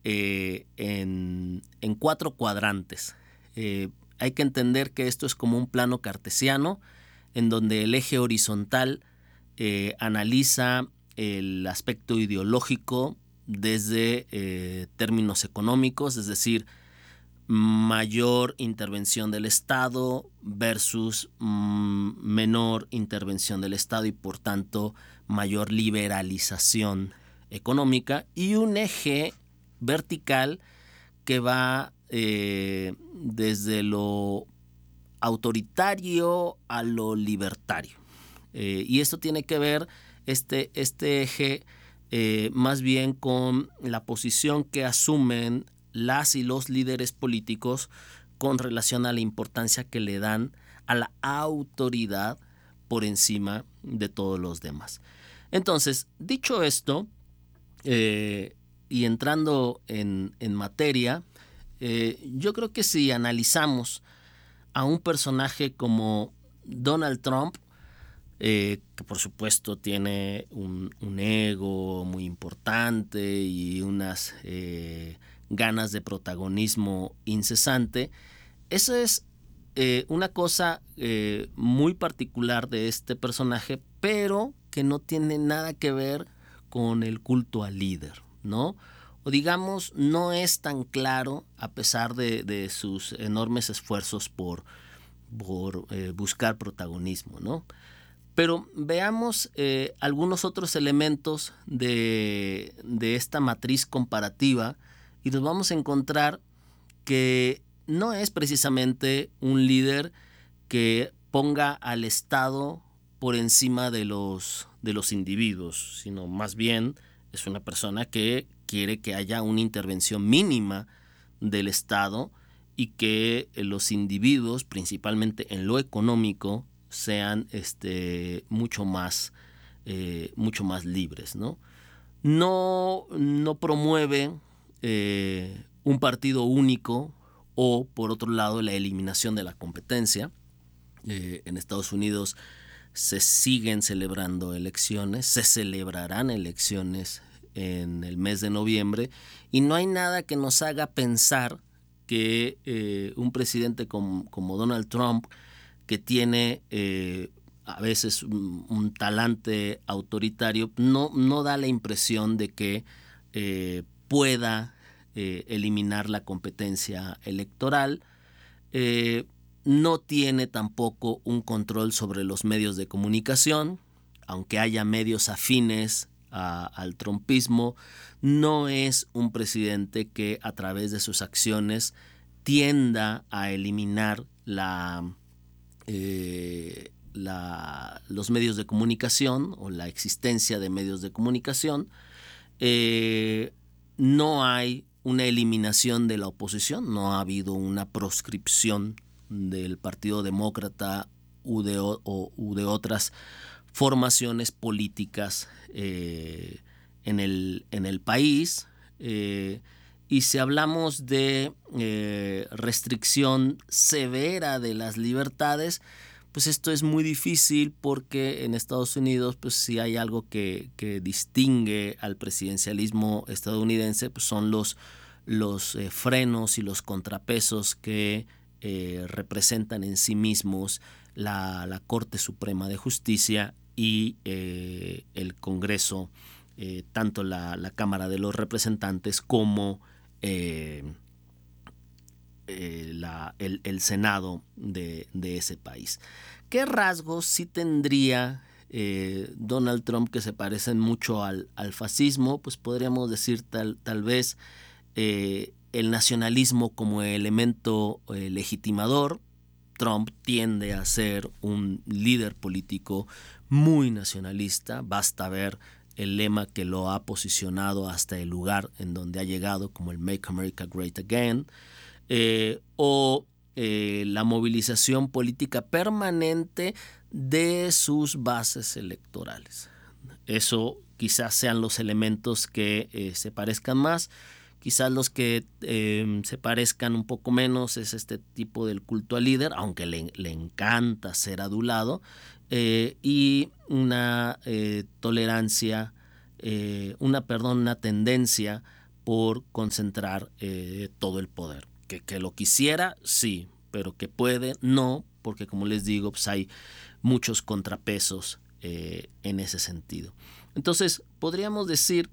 en 4 cuadrantes. Hay que entender que esto es como un plano cartesiano, en donde el eje horizontal analiza el aspecto ideológico desde términos económicos, es decir, mayor intervención del Estado versus menor intervención del Estado y por tanto mayor liberalización económica, y un eje vertical que va desde lo autoritario a lo libertario. Y esto tiene que ver, este eje, más bien con la posición que asumen las y los líderes políticos con relación a la importancia que le dan a la autoridad por encima de todos los demás. Entonces, dicho esto, y entrando en materia, yo creo que si analizamos a un personaje como Donald Trump, que por supuesto tiene un ego muy importante y unas ganas de protagonismo incesante, eso es una cosa muy particular de este personaje, pero que no tiene nada que ver con el culto al líder, ¿no? O digamos, no es tan claro a pesar de sus enormes esfuerzos por buscar protagonismo, ¿no? Pero veamos algunos otros elementos de esta matriz comparativa y nos vamos a encontrar que no es precisamente un líder que ponga al Estado por encima de los individuos, sino más bien es una persona que quiere que haya una intervención mínima del Estado y que los individuos, principalmente en lo económico, sean mucho más libres, ¿no? No promueve un partido único o, por otro lado, la eliminación de la competencia. En Estados Unidos se siguen celebrando elecciones, se celebrarán elecciones en el mes de noviembre y no hay nada que nos haga pensar que un presidente como Donald Trump, que tiene a veces un talante autoritario, no da la impresión de que pueda eliminar la competencia electoral. No tiene tampoco un control sobre los medios de comunicación, aunque haya medios afines al trumpismo. No es un presidente que a través de sus acciones tienda a eliminar los medios de comunicación o la existencia de medios de comunicación. No hay una eliminación de la oposición, no ha habido una proscripción del Partido Demócrata u de otras formaciones políticas en el país. Y si hablamos de restricción severa de las libertades, pues esto es muy difícil porque en Estados Unidos, pues sí hay algo que distingue al presidencialismo estadounidense, pues son los frenos y los contrapesos que representan en sí mismos la Corte Suprema de Justicia y el Congreso, tanto la Cámara de los Representantes como el Senado de ese país. ¿Qué rasgos sí tendría Donald Trump que se parecen mucho al fascismo? Pues podríamos decir tal vez el nacionalismo como elemento legitimador. Trump tiende a ser un líder político muy nacionalista. Basta ver el lema que lo ha posicionado hasta el lugar en donde ha llegado, como el Make America Great Again, o la movilización política permanente de sus bases electorales. Eso quizás sean los elementos que se parezcan más. Quizás los que se parezcan un poco menos es este tipo del culto al líder, aunque le encanta ser adulado, y una tolerancia, una tendencia por concentrar todo el poder. Que lo quisiera, sí, pero que puede, no, porque como les digo, pues hay muchos contrapesos en ese sentido. Entonces, podríamos decir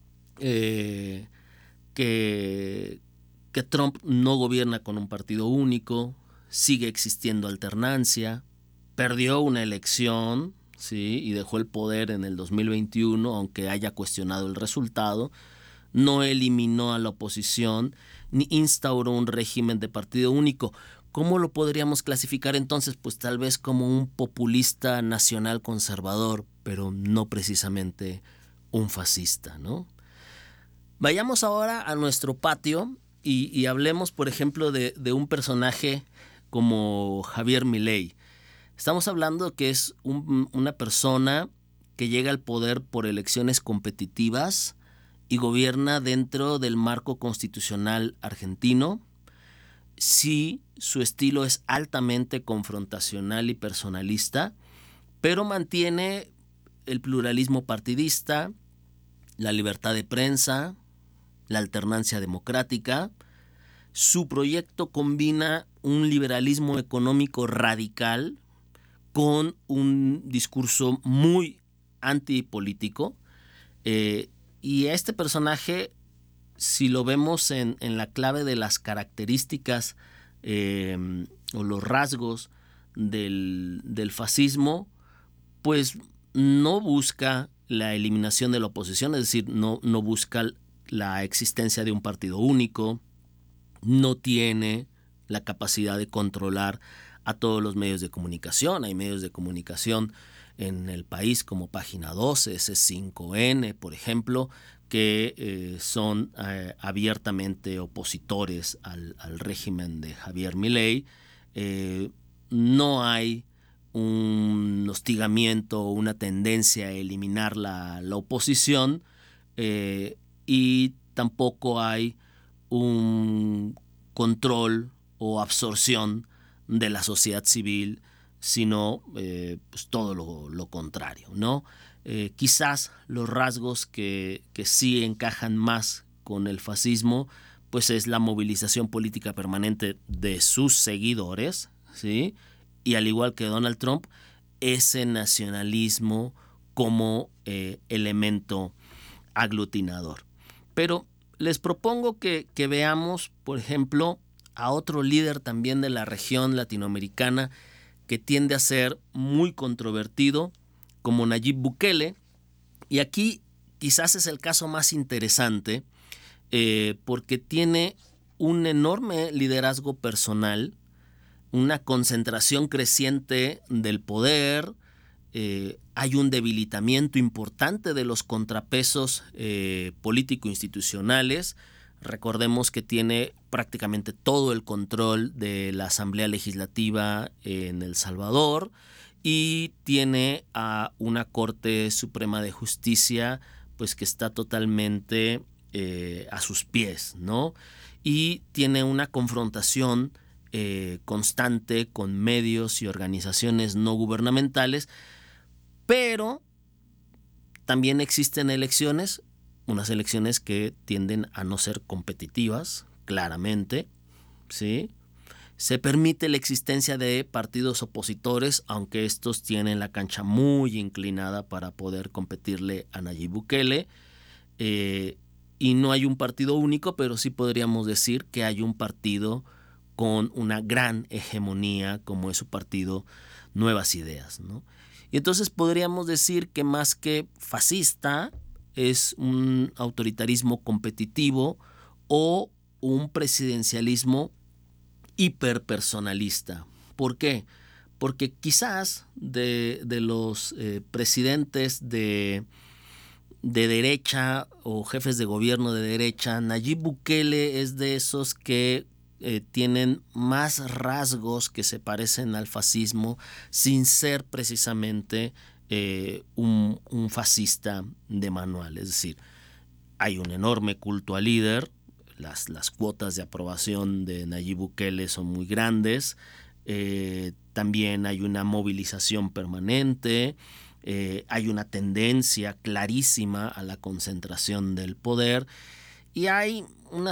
que Trump no gobierna con un partido único, sigue existiendo alternancia, perdió una elección, ¿sí? Y dejó el poder en el 2021, aunque haya cuestionado el resultado, no eliminó a la oposición, ni instauró un régimen de partido único. ¿Cómo lo podríamos clasificar entonces? Pues tal vez como un populista nacional conservador, pero no precisamente un fascista, ¿no? Vayamos ahora a nuestro patio y hablemos, por ejemplo, de un personaje como Javier Milei. Estamos hablando que es una persona que llega al poder por elecciones competitivas y gobierna dentro del marco constitucional argentino. Sí, su estilo es altamente confrontacional y personalista, pero mantiene el pluralismo partidista, la libertad de prensa, la alternancia democrática. Su proyecto combina un liberalismo económico radical con un discurso muy antipolítico. Y a este personaje, si lo vemos en la clave de las características o los rasgos del fascismo, pues no busca la eliminación de la oposición, es decir, no busca la existencia de un partido único, no tiene la capacidad de controlar a todos los medios de comunicación. Hay medios de comunicación en el país como Página 12, C5N, por ejemplo, que son abiertamente opositores al régimen de Javier Milei. No hay un hostigamiento o una tendencia a eliminar la oposición, y tampoco hay un control o absorción de la sociedad civil, sino pues todo lo contrario, ¿no? Quizás los rasgos que sí encajan más con el fascismo, pues es la movilización política permanente de sus seguidores, ¿sí? Y al igual que Donald Trump, ese nacionalismo como elemento aglutinador. Pero les propongo que veamos, por ejemplo, a otro líder también de la región latinoamericana que tiende a ser muy controvertido, como Nayib Bukele. Y aquí quizás es el caso más interesante, porque tiene un enorme liderazgo personal, una concentración creciente del poder. Hay un debilitamiento importante de los contrapesos político-institucionales. Recordemos que tiene prácticamente todo el control de la Asamblea Legislativa en El Salvador y tiene a una Corte Suprema de Justicia pues que está totalmente a sus pies, ¿no? Y tiene una confrontación constante con medios y organizaciones no gubernamentales, pero también existen elecciones, unas elecciones que tienden a no ser competitivas, claramente, ¿sí? Se permite la existencia de partidos opositores, aunque estos tienen la cancha muy inclinada para poder competirle a Nayib Bukele. Y no hay un partido único, pero sí podríamos decir que hay un partido con una gran hegemonía, como es su partido Nuevas Ideas, ¿no? Y entonces podríamos decir que más que fascista es un autoritarismo competitivo o un presidencialismo hiperpersonalista. ¿Por qué? Porque quizás de los presidentes de derecha o jefes de gobierno de derecha, Nayib Bukele es de esos que tienen más rasgos que se parecen al fascismo sin ser precisamente un fascista de manual. Es decir, hay un enorme culto al líder, las cuotas de aprobación de Nayib Bukele son muy grandes, también hay una movilización permanente, hay una tendencia clarísima a la concentración del poder. Y hay unos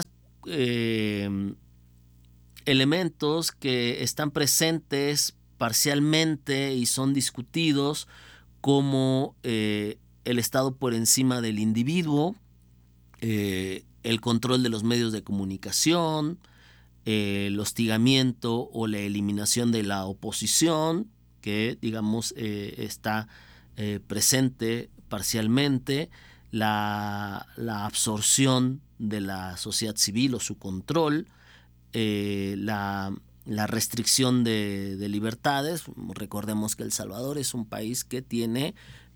elementos que están presentes parcialmente y son discutidos, como el Estado por encima del individuo, el control de los medios de comunicación, el hostigamiento o la eliminación de la oposición, que digamos está presente parcialmente, la absorción de la sociedad civil o su control, la restricción de libertades. Recordemos que El Salvador es un país que tiene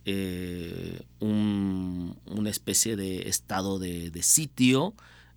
una especie de estado de sitio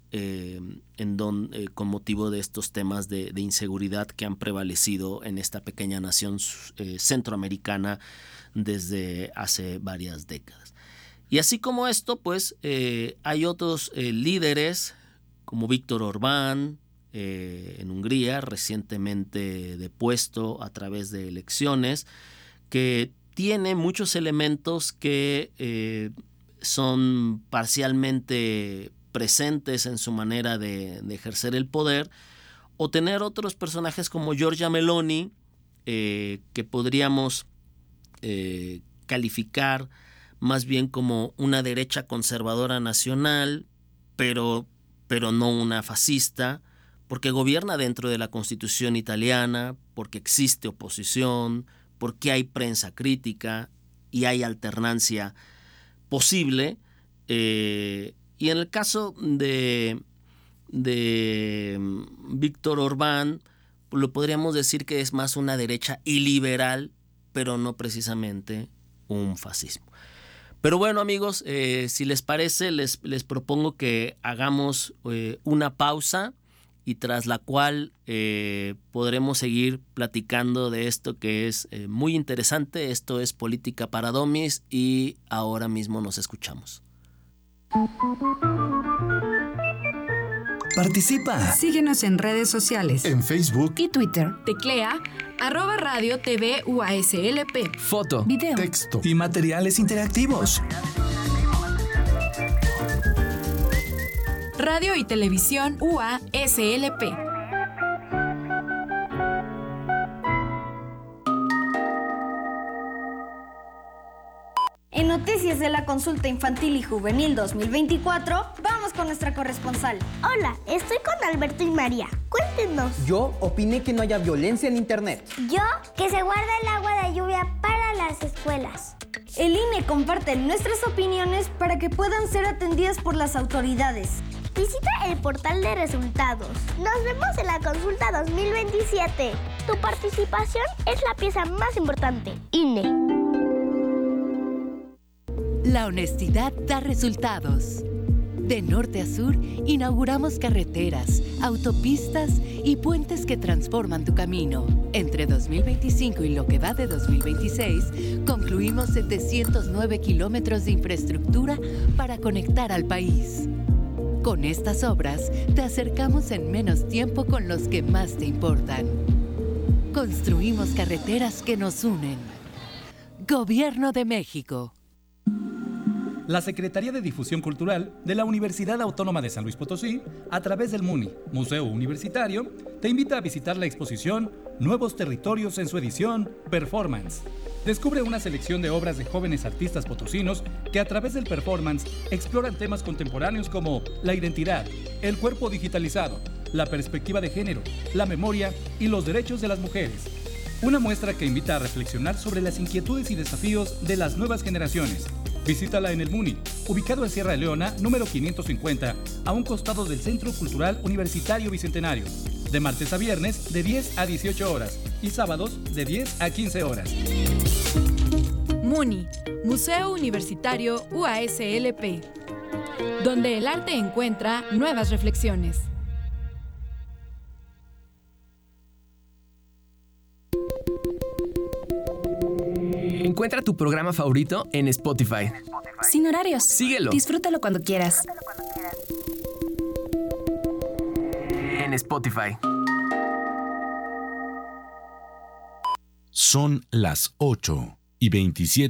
con motivo de estos temas de inseguridad que han prevalecido en esta pequeña nación centroamericana desde hace varias décadas. Y así como esto, pues hay otros líderes como Víctor Orbán en Hungría, recientemente depuesto a través de elecciones, que tiene muchos elementos que son parcialmente presentes en su manera de ejercer el poder, o tener otros personajes como Giorgia Meloni, que podríamos calificar más bien como una derecha conservadora nacional, pero no una fascista, porque gobierna dentro de la Constitución italiana, porque existe oposición, porque hay prensa crítica y hay alternancia posible. Y en el caso de Víctor Orbán, pues lo podríamos decir que es más una derecha iliberal, pero no precisamente un fascismo. Pero bueno, amigos, si les parece, les propongo que hagamos una pausa, y tras la cual podremos seguir platicando de esto que es muy interesante. Esto es Política para Domis, y ahora mismo nos escuchamos. Participa. Síguenos en redes sociales. En Facebook y Twitter. Teclea @Radio TV UASLP. Foto, video, texto y materiales interactivos. Radio y Televisión UASLP. En noticias de la Consulta Infantil y Juvenil 2024, vamos con nuestra corresponsal. Hola, estoy con Alberto y María. Cuéntenos. Yo opiné que no haya violencia en internet. Yo, que se guarda el agua de lluvia para las escuelas. El INE comparte nuestras opiniones para que puedan ser atendidas por las autoridades. Visita el portal de resultados. Nos vemos en la Consulta 2027. Tu participación es la pieza más importante. INE. La honestidad da resultados. De norte a sur, inauguramos carreteras, autopistas y puentes que transforman tu camino. Entre 2025 y lo que va de 2026, concluimos 709 kilómetros de infraestructura para conectar al país. Con estas obras, te acercamos en menos tiempo con los que más te importan. Construimos carreteras que nos unen. Gobierno de México. La Secretaría de Difusión Cultural de la Universidad Autónoma de San Luis Potosí, a través del MUNI, Museo Universitario, te invita a visitar la exposición Nuevos Territorios en su edición Performance. Descubre una selección de obras de jóvenes artistas potosinos que a través del performance exploran temas contemporáneos como la identidad, el cuerpo digitalizado, la perspectiva de género, la memoria y los derechos de las mujeres. Una muestra que invita a reflexionar sobre las inquietudes y desafíos de las nuevas generaciones. Visítala en el MUNI, ubicado en Sierra de Leona, número 550, a un costado del Centro Cultural Universitario Bicentenario. De martes a viernes, de 10 a 18 horas y sábados, de 10 a 15 horas. MUNI, Museo Universitario UASLP, donde el arte encuentra nuevas reflexiones. Encuentra tu programa favorito en Spotify. Sin horarios. Síguelo. Disfrútalo cuando quieras. En Spotify. Son las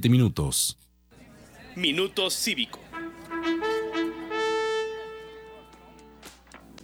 8:27. Minuto Cívico.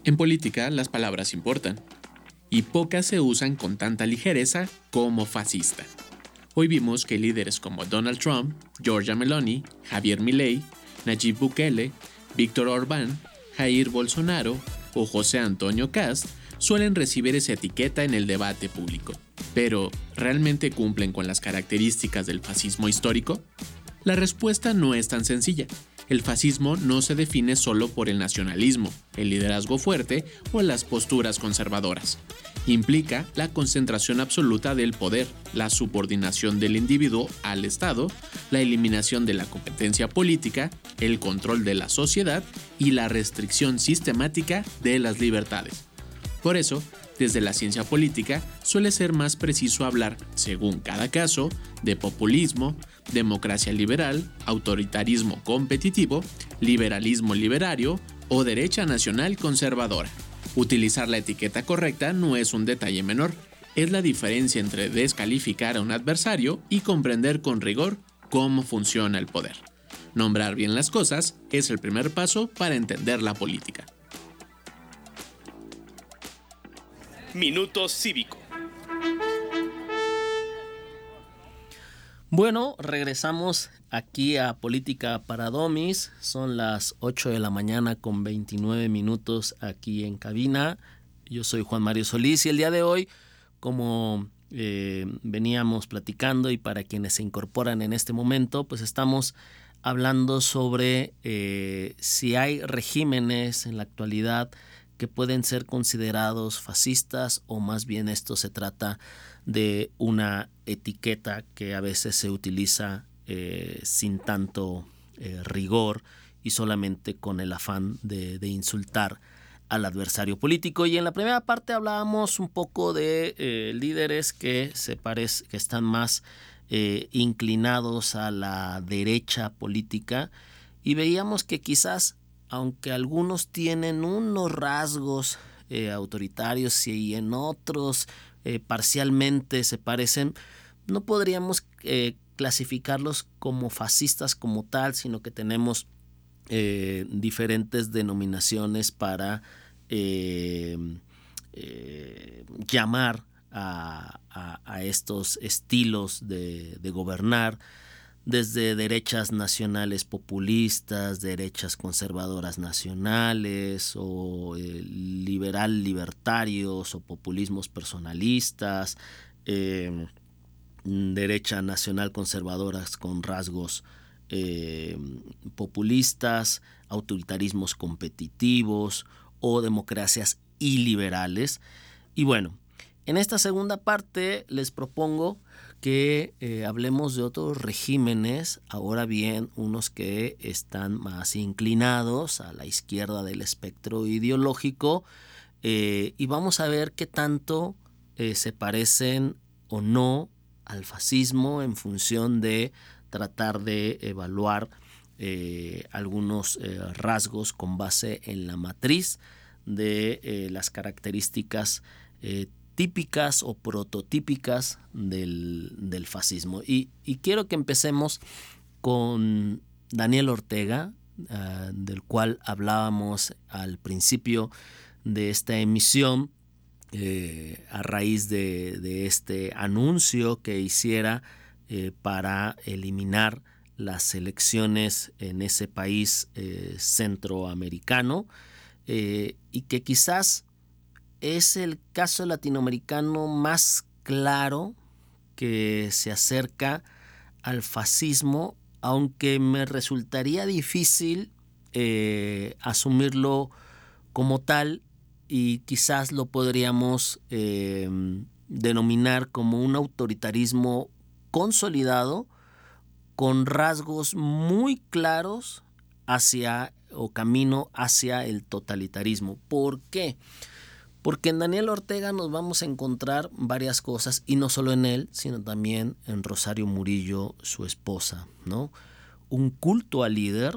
En política, las palabras importan, y pocas se usan con tanta ligereza como fascista. Hoy vimos que líderes como Donald Trump, Giorgia Meloni, Javier Milei, Nayib Bukele, Víctor Orbán, Jair Bolsonaro o José Antonio Kast suelen recibir esa etiqueta en el debate público. Pero, ¿realmente cumplen con las características del fascismo histórico? La respuesta no es tan sencilla. El fascismo no se define solo por el nacionalismo, el liderazgo fuerte o las posturas conservadoras. Implica la concentración absoluta del poder, la subordinación del individuo al Estado, la eliminación de la competencia política, el control de la sociedad y la restricción sistemática de las libertades. Por eso, desde la ciencia política suele ser más preciso hablar, según cada caso, de populismo, democracia liberal, autoritarismo competitivo, liberalismo liberario o derecha nacional conservadora. Utilizar la etiqueta correcta no es un detalle menor, es la diferencia entre descalificar a un adversario y comprender con rigor cómo funciona el poder. Nombrar bien las cosas es el primer paso para entender la política. Minuto Cívico. Bueno, regresamos aquí a Política para Domis. Son las 8 de la mañana con 29 minutos aquí en cabina. Yo soy Juan Mario Solís y el día de hoy, como veníamos platicando y para quienes se incorporan en este momento, pues estamos hablando sobre si hay regímenes en la actualidad que pueden ser considerados fascistas o más bien esto se trata de una etiqueta que a veces se utiliza sin tanto rigor y solamente con el afán de insultar al adversario político. Y en la primera parte hablábamos un poco de líderes que que están más inclinados a la derecha política y veíamos que quizás aunque algunos tienen unos rasgos autoritarios y en otros parcialmente se parecen, no podríamos clasificarlos como fascistas como tal, sino que tenemos diferentes denominaciones para llamar a estos estilos de gobernar, desde derechas nacionales populistas, derechas conservadoras nacionales o libertarios o populismos personalistas, derecha nacional conservadoras con rasgos populistas, autoritarismos competitivos o democracias iliberales. Y bueno, en esta segunda parte les propongo que hablemos de otros regímenes, ahora bien, unos que están más inclinados a la izquierda del espectro ideológico, y vamos a ver qué tanto se parecen o no al fascismo en función de tratar de evaluar algunos rasgos con base en la matriz de las características típicas o prototípicas del fascismo. Y quiero que empecemos con Daniel Ortega, del cual hablábamos al principio de esta emisión, a raíz de este anuncio que hiciera para eliminar las elecciones en ese país centroamericano, y que quizás es el caso latinoamericano más claro que se acerca al fascismo, aunque me resultaría difícil asumirlo como tal y quizás lo podríamos denominar como un autoritarismo consolidado con rasgos muy claros hacia o camino hacia el totalitarismo. ¿Por qué? Porque en Daniel Ortega nos vamos a encontrar varias cosas, y no solo en él, sino también en Rosario Murillo, su esposa, ¿no? Un culto al líder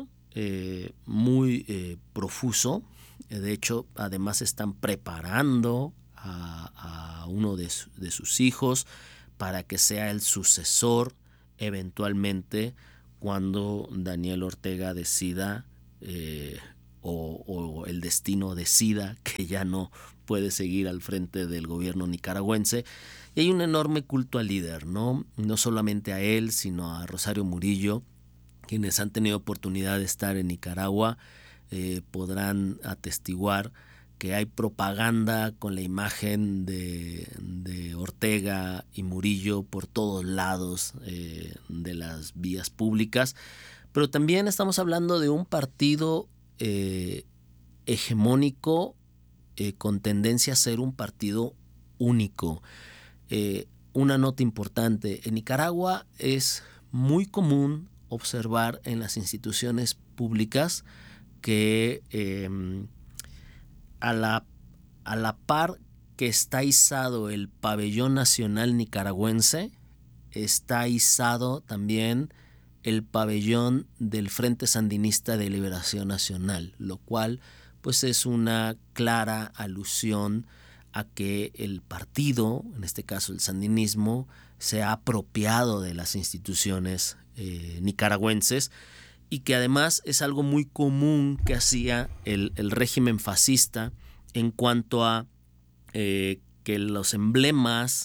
muy profuso. De hecho, además están preparando a uno de sus hijos para que sea el sucesor eventualmente cuando Daniel Ortega decida o el destino decida que ya no puede seguir al frente del gobierno nicaragüense. Y hay un enorme culto al líder, ¿no? No solamente a él, sino a Rosario Murillo, quienes han tenido oportunidad de estar en Nicaragua, podrán atestiguar que hay propaganda con la imagen de Ortega y Murillo por todos lados de las vías públicas, pero también estamos hablando de un partido hegemónico con tendencia a ser un partido único. Una nota importante, en Nicaragua es muy común observar en las instituciones públicas que a la par que está izado el pabellón nacional nicaragüense, está izado también el pabellón del Frente Sandinista de Liberación Nacional, lo cual pues es una clara alusión a que el partido, en este caso el sandinismo, se ha apropiado de las instituciones nicaragüenses, y que además es algo muy común que hacía el régimen fascista en cuanto a que los emblemas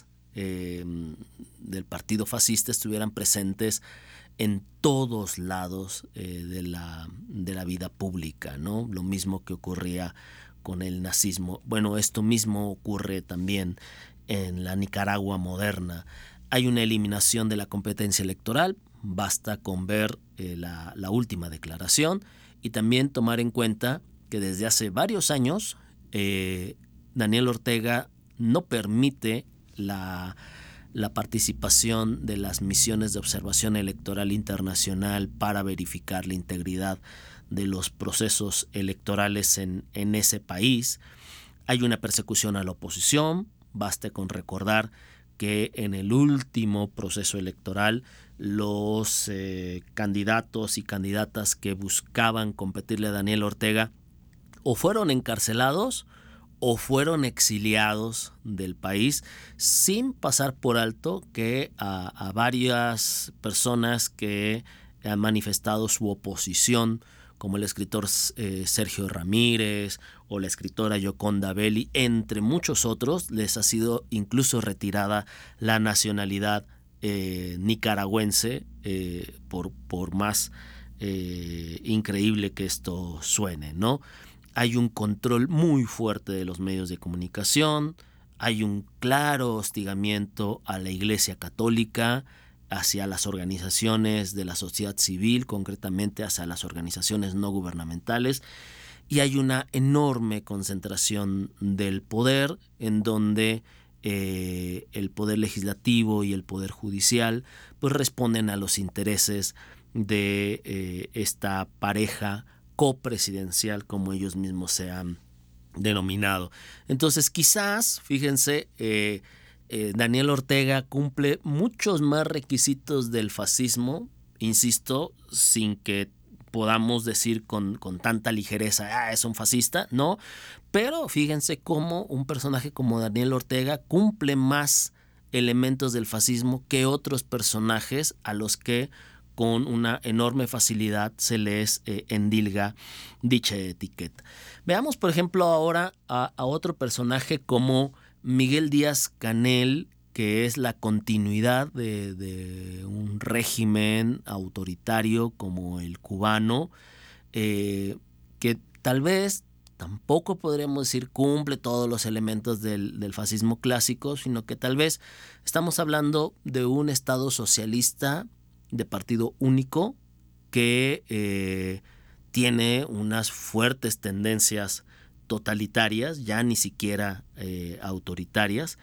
del partido fascista estuvieran presentes en todos lados de la vida pública, ¿no? Lo mismo que ocurría con el nazismo. Bueno, esto mismo ocurre también en la Nicaragua moderna. Hay una eliminación de la competencia electoral, basta con ver la última declaración y también tomar en cuenta que desde hace varios años Daniel Ortega no permite la participación de las misiones de observación electoral internacional para verificar la integridad de los procesos electorales en ese país. Hay una persecución a la oposición, basta con recordar que en el último proceso electoral los candidatos y candidatas que buscaban competirle a Daniel Ortega o fueron encarcelados o fueron exiliados del país, sin pasar por alto que a varias personas que han manifestado su oposición, como el escritor Sergio Ramírez o la escritora Yoconda Belli, entre muchos otros, les ha sido incluso retirada la nacionalidad nicaragüense, por más increíble que esto suene, ¿no? Hay un control muy fuerte de los medios de comunicación, hay un claro hostigamiento a la Iglesia Católica, hacia las organizaciones de la sociedad civil, concretamente hacia las organizaciones no gubernamentales, y hay una enorme concentración del poder en donde el poder legislativo y el poder judicial pues responden a los intereses de esta pareja copresidencial, como ellos mismos se han denominado. Entonces quizás, fíjense, Daniel Ortega cumple muchos más requisitos del fascismo, insisto, sin que podamos decir con tanta ligereza, es un fascista, no, pero fíjense cómo un personaje como Daniel Ortega cumple más elementos del fascismo que otros personajes a los que con una enorme facilidad se les endilga dicha etiqueta. Veamos, por ejemplo, ahora a otro personaje como Miguel Díaz-Canel, que es la continuidad de un régimen autoritario como el cubano, que tal vez tampoco podremos decir cumple todos los elementos del fascismo clásico, sino que tal vez estamos hablando de un Estado socialista de partido único que tiene unas fuertes tendencias totalitarias, ya ni siquiera autoritarias.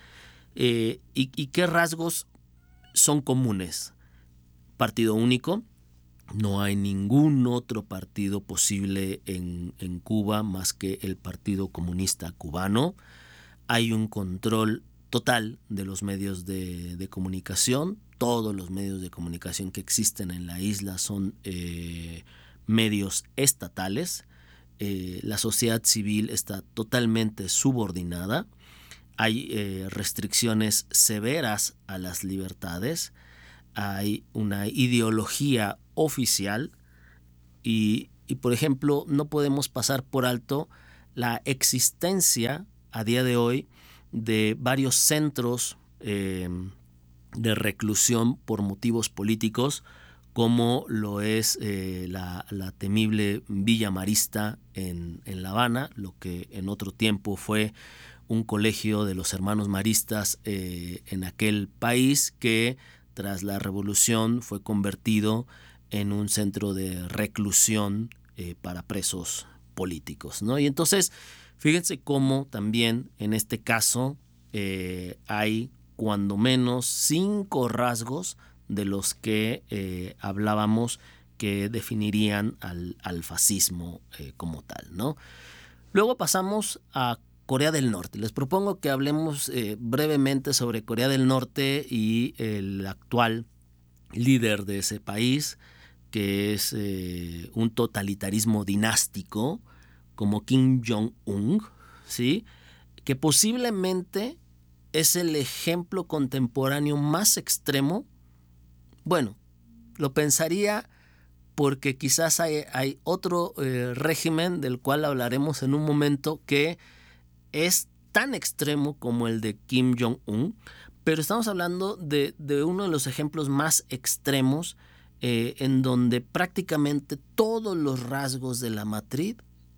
¿Y qué rasgos son comunes? Partido único, no hay ningún otro partido posible en Cuba más que el Partido Comunista Cubano. Hay un control total de los medios de comunicación. Todos los medios de comunicación que existen en la isla son medios estatales. La sociedad civil está totalmente subordinada. Hay restricciones severas a las libertades. Hay una ideología oficial y Y por ejemplo, no podemos pasar por alto la existencia a día de hoy de varios centros de reclusión por motivos políticos, como lo es la temible Villa Marista en La Habana, lo que en otro tiempo fue un colegio de los hermanos maristas en aquel país, que tras la revolución fue convertido en un centro de reclusión para presos políticos, ¿no? Y entonces, fíjense cómo también en este caso hay cuando menos 5 rasgos de los que hablábamos que definirían al fascismo como tal, ¿no? Luego pasamos a Corea del Norte. Les propongo que hablemos brevemente sobre Corea del Norte y el actual líder de ese país, que es un totalitarismo dinástico como Kim Jong-un, ¿sí? Que posiblemente es el ejemplo contemporáneo más extremo. Bueno, lo pensaría porque quizás hay otro régimen del cual hablaremos en un momento que es tan extremo como el de Kim Jong-un, pero estamos hablando de uno de los ejemplos más extremos en donde prácticamente todos los rasgos de la matriz,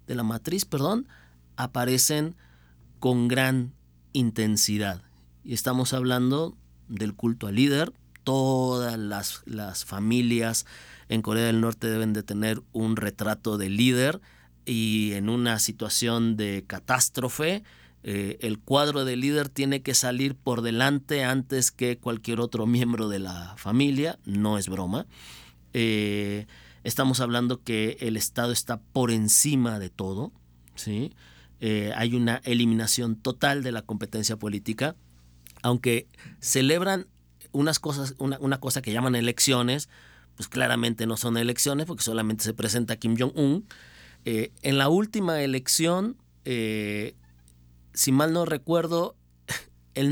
aparecen con gran intensidad. Y estamos hablando del culto al líder. Todas las familias en Corea del Norte deben de tener un retrato del líder, y en una situación de catástrofe, el cuadro del líder tiene que salir por delante antes que cualquier otro miembro de la familia. No es broma. Estamos hablando que el Estado está por encima de todo, ¿sí? Hay una eliminación total de la competencia política, aunque celebran una cosa que llaman elecciones, pues claramente no son elecciones porque solamente se presenta Kim Jong-un. En la última elección, si mal no recuerdo, el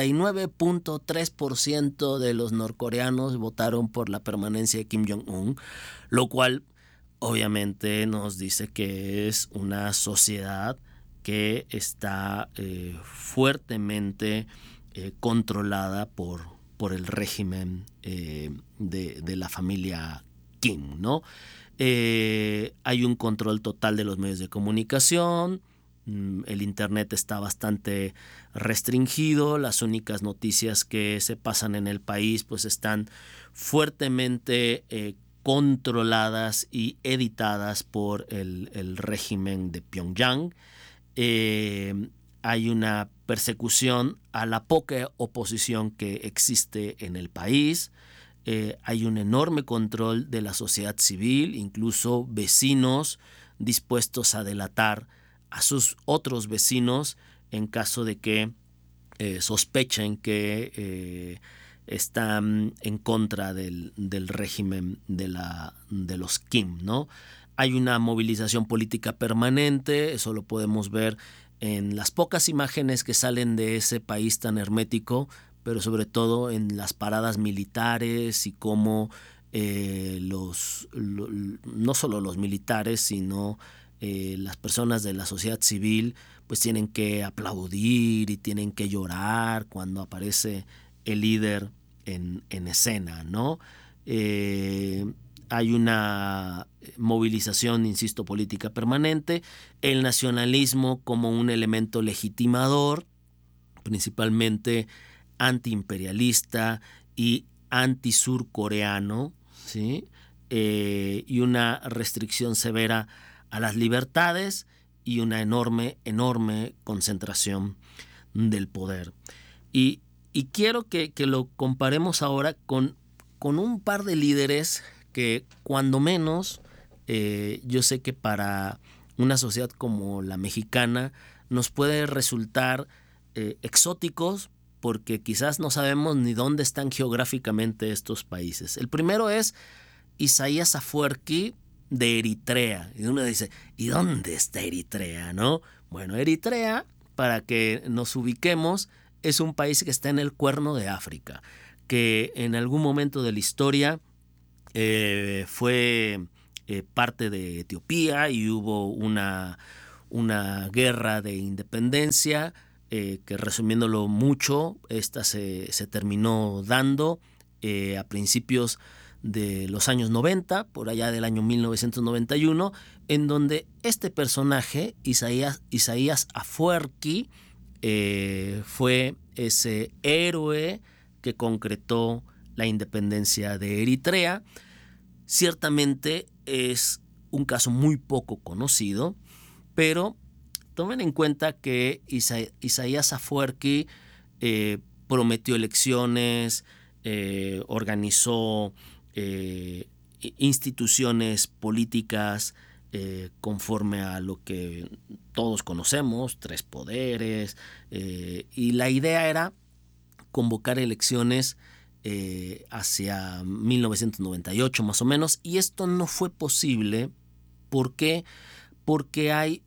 99.3% de los norcoreanos votaron por la permanencia de Kim Jong-un, lo cual obviamente nos dice que es una sociedad que está fuertemente controlada por el régimen de la familia Kim, ¿no? Hay un control total de los medios de comunicación. El internet está bastante restringido. Las únicas noticias que se pasan en el país pues están fuertemente controladas y editadas por el régimen de Pyongyang. Hay una persecución a la poca oposición que existe en el país. Hay un enorme control de la sociedad civil, incluso vecinos dispuestos a delatar a sus otros vecinos en caso de que sospechen que están en contra del régimen de los Kim, ¿no? Hay una movilización política permanente. Eso lo podemos ver en las pocas imágenes que salen de ese país tan hermético, pero sobre todo en las paradas militares y cómo no solo los militares, sino las personas de la sociedad civil pues tienen que aplaudir y tienen que llorar cuando aparece el líder en escena, ¿no? Hay una movilización, insisto, política permanente, el nacionalismo como un elemento legitimador, principalmente antiimperialista y anti-surcoreano, ¿sí? Y una restricción severa a las libertades y una enorme concentración del poder. Y quiero que lo comparemos ahora con un par de líderes que cuando menos yo sé que para una sociedad como la mexicana nos puede resultar exóticos, porque quizás no sabemos ni dónde están geográficamente estos países. El primero es Isaías Afwerki de Eritrea. Y uno dice, ¿y dónde está Eritrea, no? Bueno, Eritrea, para que nos ubiquemos, es un país que está en el Cuerno de África, que en algún momento de la historia fue parte de Etiopía y hubo una guerra de independencia que, resumiéndolo mucho, esta se terminó dando a principios de los años 90, por allá del año 1991, en donde este personaje, Isaías Afwerki, fue ese héroe que concretó la independencia de Eritrea. Ciertamente es un caso muy poco conocido, pero tomen en cuenta que Isaías Afwerki prometió elecciones, organizó instituciones políticas conforme a lo que todos conocemos, 3 poderes, y la idea era convocar elecciones hacia 1998 más o menos, y esto no fue posible. ¿Por qué? Porque hay